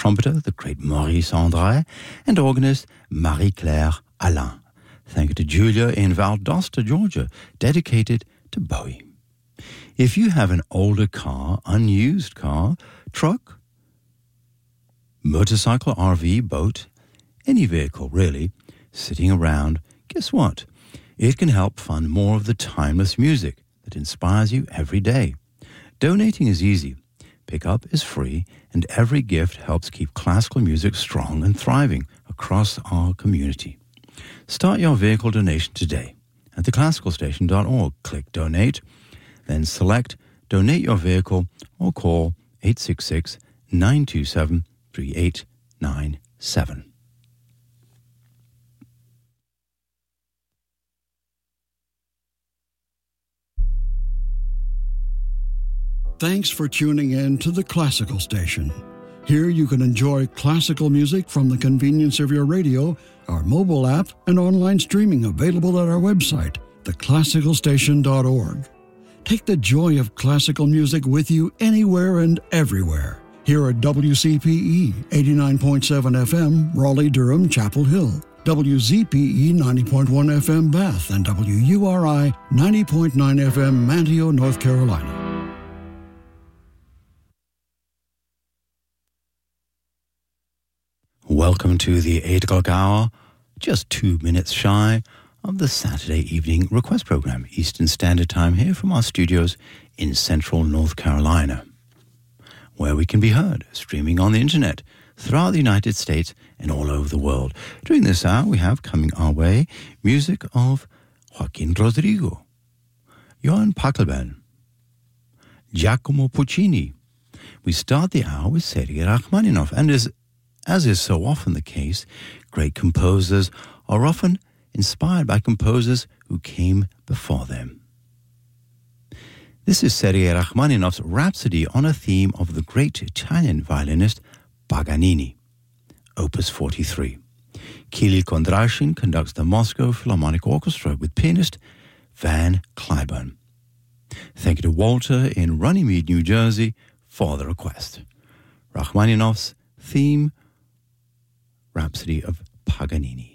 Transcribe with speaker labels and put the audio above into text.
Speaker 1: trumpeter, the great Maurice André, and organist Marie-Claire Alain. Thank you to Julia in Valdosta, Georgia, dedicated to Bowie. If you have an older car, unused car, truck, motorcycle, RV, boat, any vehicle really, sitting around, guess what? It can help fund more of the timeless music that inspires you every day. Donating is easy. Pickup is free, and every gift helps keep classical music strong and thriving across our community. Start your vehicle donation today at theclassicalstation.org. Click Donate, then select Donate Your Vehicle or call 866-927-3897.
Speaker 2: Thanks for tuning in to the Classical Station. Here you can enjoy classical music from the convenience of your radio, our mobile app, and online streaming available at our website, theclassicalstation.org. Take the joy of classical music with you anywhere and everywhere. Here at WCPE 89.7 FM, Raleigh-Durham, Chapel Hill, WZPE 90.1 FM, Bath, and WURI 90.9 FM, Manteo, North Carolina.
Speaker 1: Welcome to the 8 o'clock hour, just 2 minutes shy of the Saturday evening request program, Eastern Standard Time, here from our studios in central North Carolina, where we can be heard streaming on the internet throughout the United States and all over the world. During this hour, we have coming our way music of Joaquin Rodrigo, Johann Pachelbel, Giacomo Puccini. We start the hour with Sergei Rachmaninoff, and as is so often the case, great composers are often inspired by composers who came before them. This is Sergei Rachmaninoff's Rhapsody on a theme of the great Italian violinist Paganini, Opus 43. Kirill Kondrashin conducts the Moscow Philharmonic Orchestra with pianist Van Cliburn. Thank you to Walter in Runnymede, New Jersey, for the request. Rachmaninoff's theme, Rhapsody of Paganini.